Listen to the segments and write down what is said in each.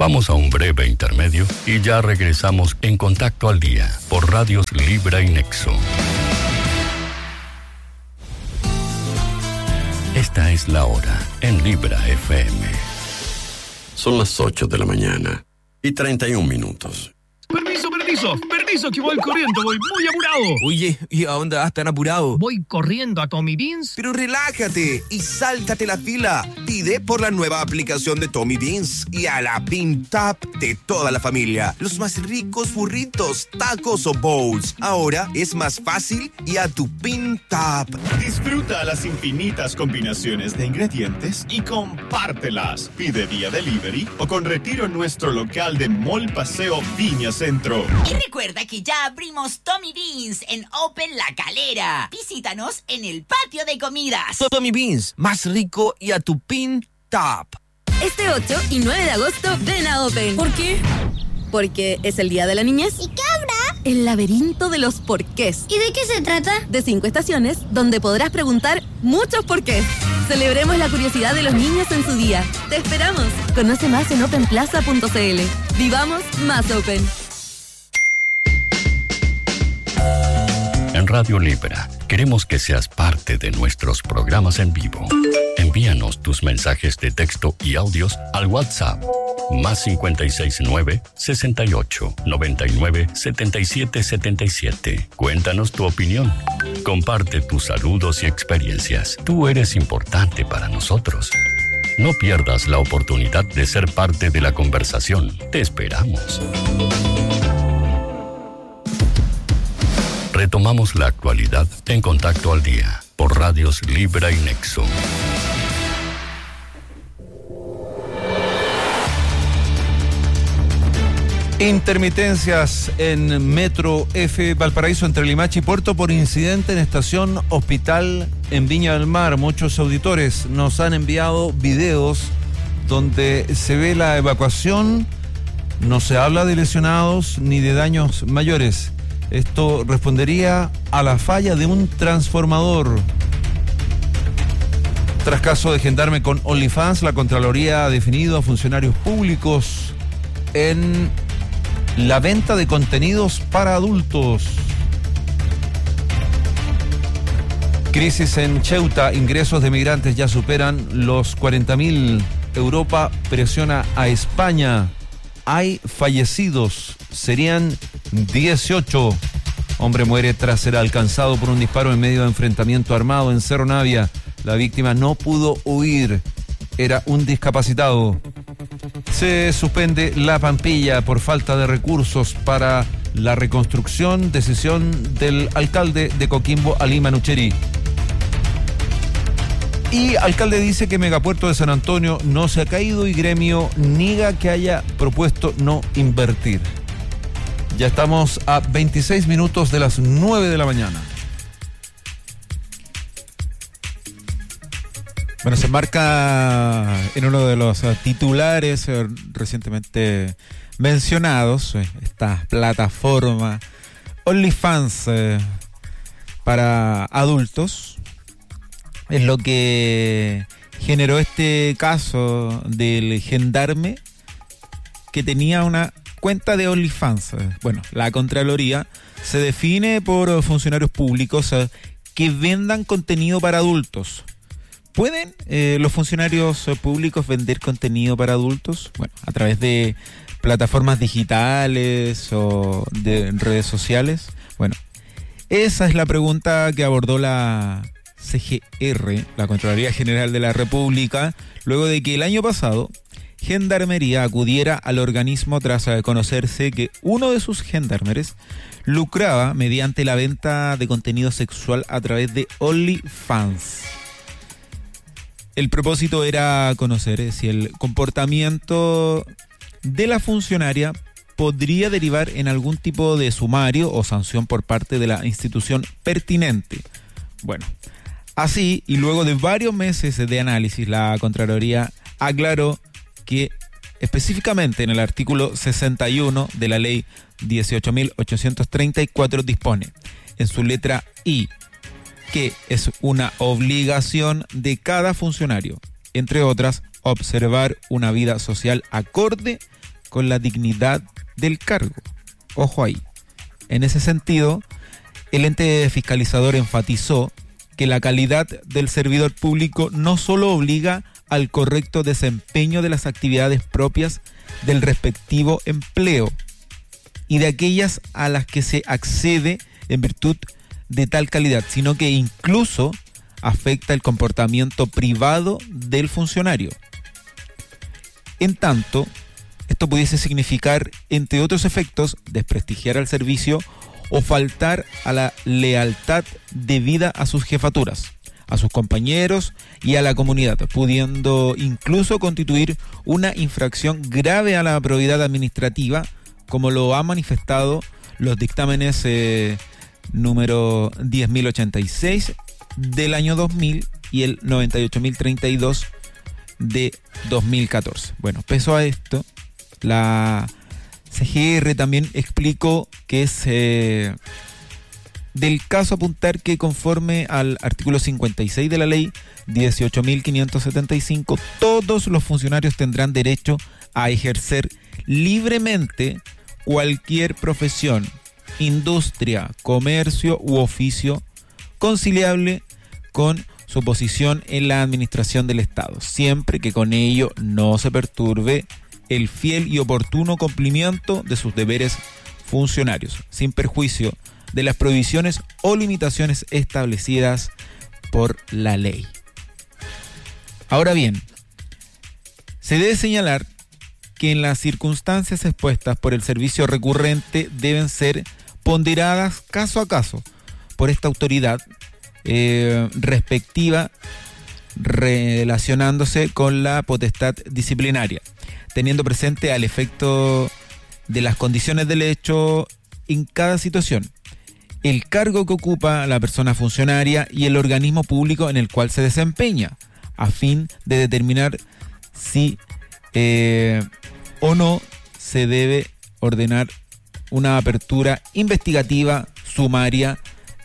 Vamos a un breve intermedio y ya regresamos en Contacto al Día por Radios Libra y Nexo. Esta es la hora en Libra FM. Son las 8 de la mañana y 31 minutos. Permiso, que voy corriendo, voy muy apurado. Oye, ¿y a dónde vas tan apurado? Voy corriendo a Tommy Beans. Pero relájate y sáltate la fila. Pide por la nueva aplicación de Tommy Beans y a la Bean Tap de toda la familia. Los más ricos burritos, tacos o bowls. Ahora es más fácil y a tu Bean Tap. Disfruta las infinitas combinaciones de ingredientes y compártelas. Pide vía delivery o con retiro en nuestro local de Mall Paseo Viña Centro. Y recuerda que ya abrimos Tommy Beans en Open La Calera. Visítanos en el patio de comidas. Tommy Beans, más rico y a tu Pin Top. Este 8 y 9 de agosto ven a Open. ¿Por qué? Porque es el Día de la Niñez. ¿Y qué habrá? El laberinto de los porqués. ¿Y de qué se trata? De 5 estaciones donde podrás preguntar muchos porqués. Celebremos la curiosidad de los niños en su día. Te esperamos. Conoce más en openplaza.cl. Vivamos más Open. En Radio Libra, queremos que seas parte de nuestros programas en vivo. Envíanos tus mensajes de texto y audios al WhatsApp +569 68 99 77 77. Cuéntanos tu opinión. Comparte tus saludos y experiencias. Tú eres importante para nosotros. No pierdas la oportunidad de ser parte de la conversación. Te esperamos. Retomamos la actualidad en Contacto al Día por Radios Libra y Nexo. Intermitencias en Metro F Valparaíso entre Limache y Puerto por incidente en estación Hospital en Viña del Mar. Muchos auditores nos han enviado videos donde se ve la evacuación. No se habla de lesionados ni de daños mayores. Esto respondería a la falla de un transformador. Tras caso de gendarme con OnlyFans, la Contraloría ha definido a funcionarios públicos en la venta de contenidos para adultos. Crisis en Ceuta, ingresos de migrantes ya superan los 40.000. Europa presiona a España. Hay fallecidos, serían 18. Hombre muere tras ser alcanzado por un disparo en medio de enfrentamiento armado en Cerro Navia. La víctima no pudo huir, era un discapacitado. Se suspende la Pampilla por falta de recursos para la reconstrucción, decisión del alcalde de Coquimbo, Ali Manucheri. Y alcalde dice que Megapuerto de San Antonio no se ha caído y gremio niega que haya propuesto no invertir. Ya estamos a 26 minutos de las 9 de la mañana. Bueno, se marca en uno de los titulares recientemente mencionados, esta plataforma OnlyFans para adultos. Es lo que generó este caso del gendarme que tenía una cuenta de OnlyFans. Bueno, la Contraloría se define por funcionarios públicos que vendan contenido para adultos. ¿Pueden los funcionarios públicos vender contenido para adultos? Bueno, a través de plataformas digitales o de redes sociales. Bueno, esa es la pregunta que abordó la CGR, la Contraloría General de la República, luego de que el año pasado Gendarmería acudiera al organismo tras conocerse que uno de sus gendarmeres lucraba mediante la venta de contenido sexual a través de OnlyFans. El propósito era conocer si el comportamiento de la funcionaria podría derivar en algún tipo de sumario o sanción por parte de la institución pertinente. Bueno, así, y luego de varios meses de análisis, la Contraloría aclaró que específicamente en el artículo 61 de la ley 18.834 dispone en su letra I que es una obligación de cada funcionario, entre otras, observar una vida social acorde con la dignidad del cargo. Ojo ahí. En ese sentido, el ente fiscalizador enfatizó que la calidad del servidor público no solo obliga al correcto desempeño de las actividades propias del respectivo empleo y de aquellas a las que se accede en virtud de tal calidad, sino que incluso afecta el comportamiento privado del funcionario. En tanto, esto pudiese significar, entre otros efectos, desprestigiar al servicio o faltar a la lealtad debida a sus jefaturas, a sus compañeros y a la comunidad, pudiendo incluso constituir una infracción grave a la probidad administrativa, como lo han manifestado los dictámenes número 10.086 del año 2000 y el 98.032 de 2014. Bueno, pese a esto, la CGR también explicó que es del caso apuntar que conforme al artículo 56 de la ley 18.575, todos los funcionarios tendrán derecho a ejercer libremente cualquier profesión, industria, comercio u oficio conciliable con su posición en la administración del Estado, siempre que con ello no se perturbe el fiel y oportuno cumplimiento de sus deberes funcionarios, sin perjuicio de las prohibiciones o limitaciones establecidas por la ley. Ahora bien, se debe señalar que en las circunstancias expuestas por el servicio recurrente deben ser ponderadas caso a caso por esta autoridad respectiva, relacionándose con la potestad disciplinaria, teniendo presente al efecto de las condiciones del hecho en cada situación, el cargo que ocupa la persona funcionaria y el organismo público en el cual se desempeña, a fin de determinar si o no se debe ordenar una apertura investigativa sumaria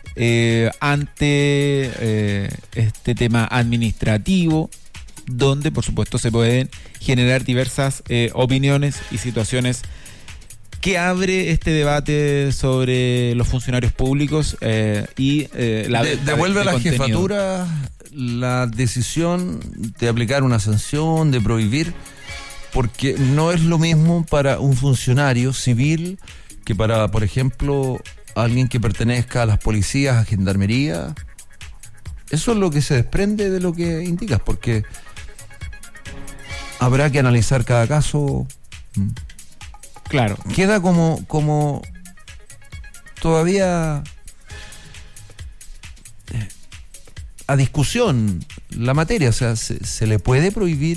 ante este tema administrativo, donde por supuesto se pueden generar diversas opiniones y situaciones que abre este debate sobre los funcionarios públicos y devuelve a la jefatura la decisión de aplicar una sanción, de prohibir, porque no es lo mismo para un funcionario civil que para, por ejemplo, alguien que pertenezca a las policías, a gendarmería. Eso es lo que se desprende de lo que indicas, porque habrá que analizar cada caso. Claro. Queda como todavía a discusión la materia. O sea, se le puede prohibir.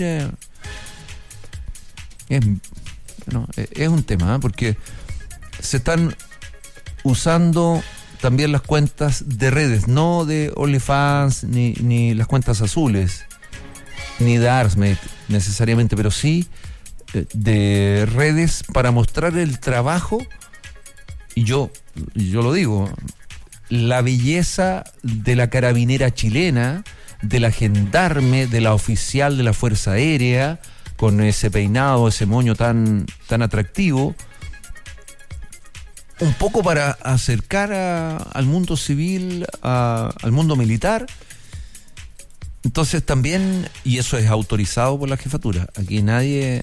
Es un tema, porque se están usando también las cuentas de redes, no de OnlyFans ni las cuentas azules, ni de Arsmate necesariamente, pero sí de redes para mostrar el trabajo. Y yo lo digo, la belleza de la carabinera chilena, de la gendarme, de la oficial de la Fuerza Aérea, con ese peinado, ese moño tan atractivo, un poco para acercar al mundo civil, al mundo militar. Entonces también, y eso es autorizado por la jefatura, aquí nadie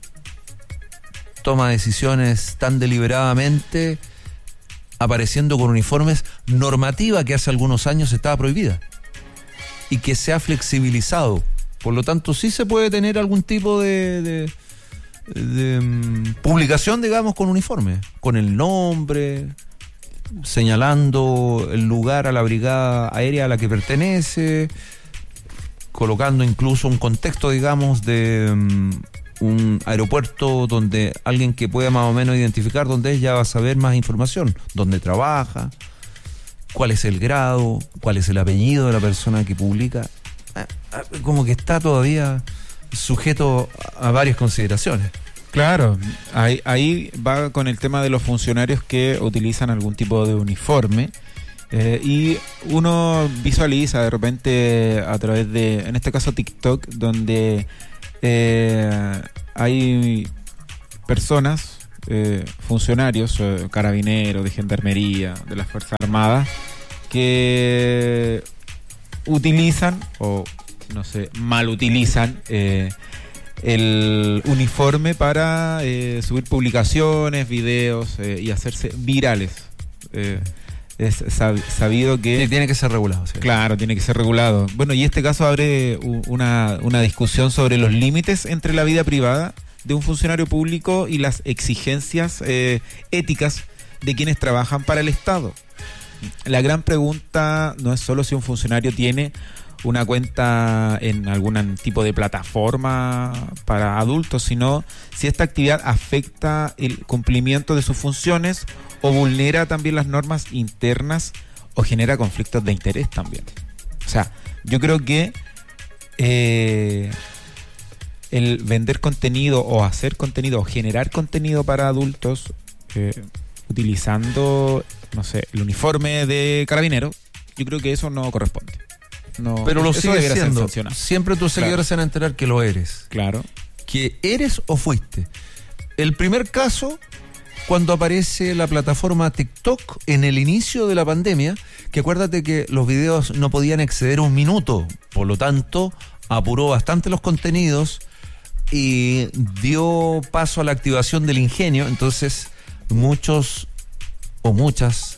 toma decisiones tan deliberadamente apareciendo con uniformes, normativa que hace algunos años estaba prohibida y que se ha flexibilizado. Por lo tanto, sí se puede tener algún tipo de publicación, digamos, con uniforme, con el nombre, señalando el lugar a la brigada aérea a la que pertenece, colocando incluso un contexto, digamos, de un aeropuerto donde alguien que pueda más o menos identificar dónde es ya va a saber más información, dónde trabaja, cuál es el grado, cuál es el apellido de la persona que publica. Como que está todavía sujeto a varias consideraciones. Claro, ahí va con el tema de los funcionarios que utilizan algún tipo de uniforme, y uno visualiza de repente a través de, en este caso TikTok, donde hay personas, funcionarios, carabineros, de gendarmería, de las Fuerzas Armadas, que utilizan, o no sé, mal utilizan el uniforme para subir publicaciones, videos y hacerse virales. Es sabido que... Tiene que ser regulado. ¿Sí? Claro, tiene que ser regulado. Bueno, y este caso abre una discusión sobre los límites entre la vida privada de un funcionario público y las exigencias éticas de quienes trabajan para el Estado. La gran pregunta no es solo si un funcionario tiene una cuenta en algún tipo de plataforma para adultos, sino si esta actividad afecta el cumplimiento de sus funciones o vulnera también las normas internas o genera conflictos de interés también. O sea, yo creo que el vender contenido o hacer contenido o generar contenido para adultos utilizando, no sé, el uniforme de carabinero, yo creo que eso no corresponde. No, pero lo sigue siendo. Siempre tus seguidores se van a enterar que lo eres. Claro. Que eres o fuiste. El primer caso, cuando aparece la plataforma TikTok en el inicio de la pandemia, que acuérdate que los videos no podían exceder 1 minuto, por lo tanto, apuró bastante los contenidos y dio paso a la activación del ingenio. Entonces, muchos o muchas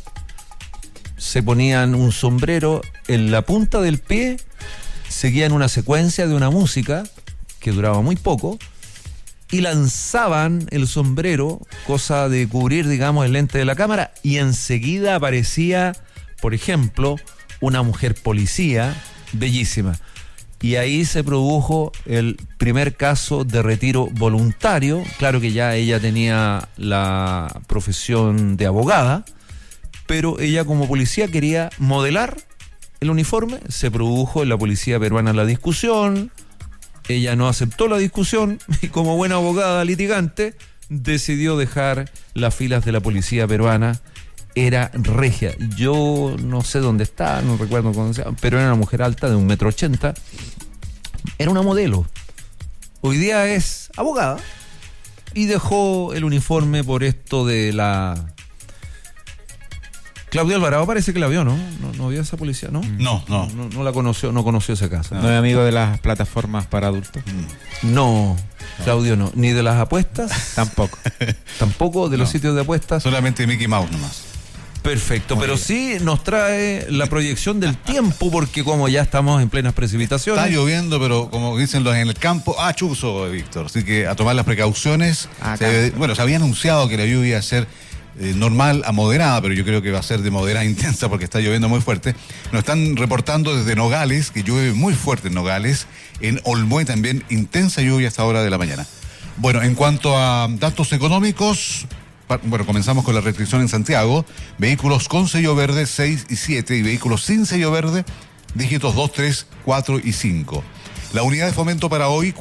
se ponían un sombrero en la punta del pie, seguían una secuencia de una música que duraba muy poco y lanzaban el sombrero, cosa de cubrir, digamos, el lente de la cámara, y enseguida aparecía, por ejemplo, una mujer policía bellísima. Y ahí se produjo el primer caso de retiro voluntario. Claro que ya ella tenía la profesión de abogada, pero ella como policía quería modelar el uniforme. Se produjo en la policía peruana la discusión, ella no aceptó la discusión y como buena abogada litigante decidió dejar las filas de la policía peruana. Era regia, yo no sé dónde está, no recuerdo cómo se llama, pero era una mujer alta de 1,80 m, era una modelo. Hoy día es abogada y dejó el uniforme por esto de la... Claudio Alvarado parece que la vio, ¿no? ¿No vio a esa policía, no? No la conoció, no conoció ese caso. ¿No es amigo de las plataformas para adultos? No, Claudio no. ¿Ni de las apuestas? Tampoco. ¿Tampoco de los sitios de apuestas? Solamente Mickey Mouse nomás. Perfecto, pero sí nos trae la proyección del tiempo, porque como ya estamos en plenas precipitaciones. Está lloviendo, pero como dicen los en el campo, chuzo, Víctor. Así que a tomar las precauciones. Se había anunciado que la lluvia iba a ser normal a moderada, pero yo creo que va a ser de moderada a intensa porque está lloviendo muy fuerte. Nos están reportando desde Nogales, que llueve muy fuerte en Nogales. En Olmué también intensa lluvia a esta hora de la mañana. Bueno, en cuanto a datos económicos, comenzamos con la restricción en Santiago. Vehículos con sello verde 6 y 7 y vehículos sin sello verde dígitos 2, 3, 4 y 5. La unidad de fomento para hoy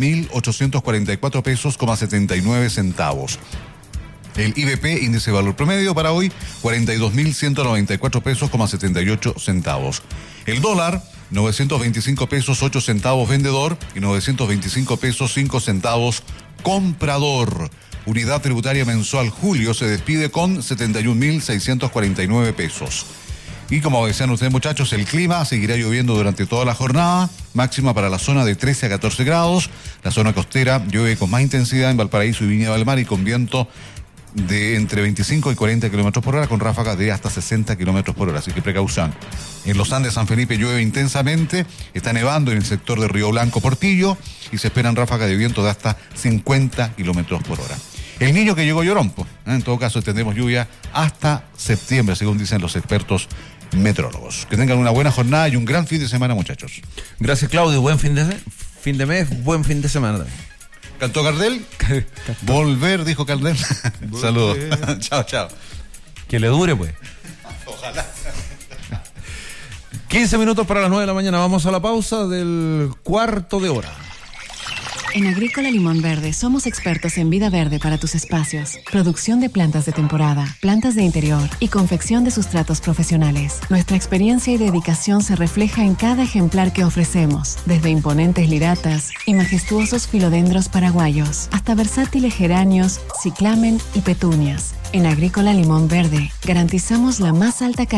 40.844 pesos, 79 centavos. El IBP, índice de valor promedio, para hoy 42.194 pesos, 78 centavos. El dólar 925 pesos 8 centavos vendedor y 925 pesos 5 centavos comprador. Unidad tributaria mensual julio se despide con 71.649 pesos. Y como decían ustedes, muchachos, el clima seguirá lloviendo durante toda la jornada, máxima para la zona de 13 a 14 grados. La zona costera llueve con más intensidad en Valparaíso y Viña del Mar y con viento de entre 25 y 40 kilómetros por hora, con ráfagas de hasta 60 kilómetros por hora, así que precaución. En los Andes, San Felipe llueve intensamente, está nevando en el sector de Río Blanco, Portillo, y se esperan ráfagas de viento de hasta 50 kilómetros por hora. El niño que llegó llorompo, en todo caso tendremos lluvia hasta septiembre, según dicen los expertos meteorólogos. Que tengan una buena jornada y un gran fin de semana, muchachos. Gracias, Claudio, buen fin de mes, buen fin de semana también. ¿Cantó Gardel? Volver, dijo Gardel. Saludos. Chao. Que le dure, pues. Ojalá. 15 minutos para las 9 de la mañana. Vamos a la pausa del cuarto de hora. En Agrícola Limón Verde somos expertos en vida verde para tus espacios, producción de plantas de temporada, plantas de interior y confección de sustratos profesionales. Nuestra experiencia y dedicación se refleja en cada ejemplar que ofrecemos, desde imponentes liratas y majestuosos filodendros paraguayos hasta versátiles geranios, ciclamen y petunias. En Agrícola Limón Verde garantizamos la más alta calidad